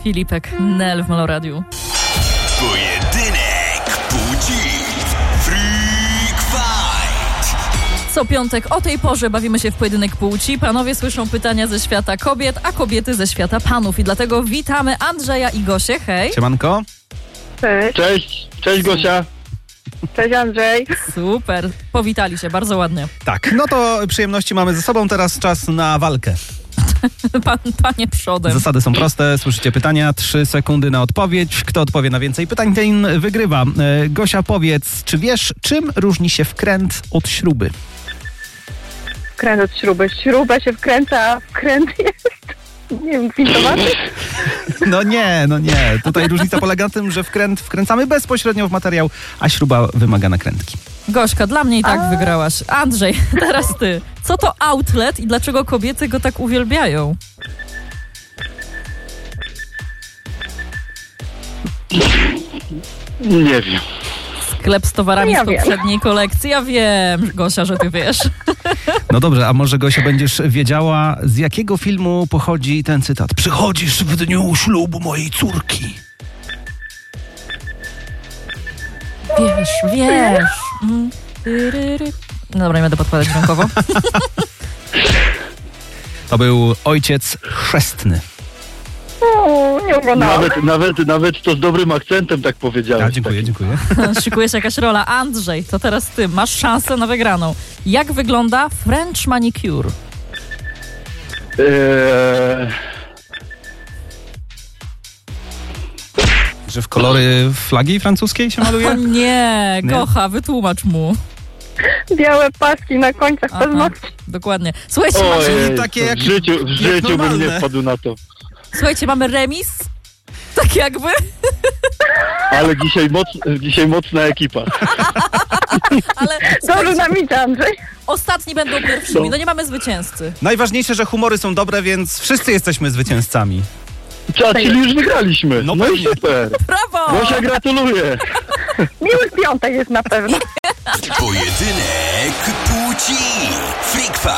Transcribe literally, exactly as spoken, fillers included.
Filipek, Nel w Meloradiu. Pojedynek płci. Freak Fight. Co piątek o tej porze bawimy się w pojedynek płci. Panowie słyszą pytania ze świata kobiet, a kobiety ze świata panów. I dlatego witamy Andrzeja i Gosię. Hej. Siemanko. Cześć. Cześć, cześć Gosia. Cześć Andrzej. Super. Powitali się bardzo ładnie. Tak, no to przyjemności mamy ze sobą, teraz czas na walkę. Pan, panie przodem. Zasady są proste, słyszycie pytania, trzy sekundy na odpowiedź. Kto odpowie na więcej pytań, ten wygrywa. E, Gosia, powiedz, czy wiesz, czym różni się wkręt od śruby? Wkręt od śruby. Śruba się wkręca, a wkręt jest, nie wiem, gwintowany? No nie, no nie. Tutaj różnica polega na tym, że wkręt wkręcamy bezpośrednio w materiał, a śruba wymaga nakrętki. Gośka, dla mnie i tak A. wygrałaś. Andrzej, teraz ty. Co to outlet i dlaczego kobiety go tak uwielbiają? Nie wiem. Sklep z towarami Ja z wiem. poprzedniej kolekcji. Ja wiem, Gosia, że ty wiesz. No dobrze, a może Gosia będziesz wiedziała, z jakiego filmu pochodzi ten cytat? Przychodzisz w dniu ślubu mojej córki. Wiesz, wiesz. Mm. Tyryry. No dobra, nie będę podkładać dźwiękowo. To był Ojciec Chrzestny. O, nie oglądałam. Nawet, nawet, nawet to z dobrym akcentem tak powiedziałeś. Ja, dziękuję, Tak. dziękuję. Szykuje się jakaś rola. Andrzej, to teraz ty. Masz szansę na wygraną. Jak wygląda French manicure? Eee, Że w kolory flagi francuskiej się O maluje? nie, Nie? kocha, wytłumacz mu. Białe paski na końcach Aha. paznokci. Dokładnie. Słuchajcie, mamy, ojej, takie to jak- w życiu, w jak życiu bym normalne. nie wpadł na to. słuchajcie, mamy remis. Tak jakby. Ale dzisiaj, moc, dzisiaj mocna ekipa. Ale Dobrze słuchajcie, nam idzie, Andrzej. ostatni będą pierwszymi. No nie mamy zwycięzcy. Najważniejsze, że humory są dobre, więc wszyscy jesteśmy zwycięzcami. Cza, czyli już wygraliśmy. No No, i pewnie. super. Brawo! Gosia, gratuluję. Miły piątek jest na pewno. Pojedynek płci. Freak Fight.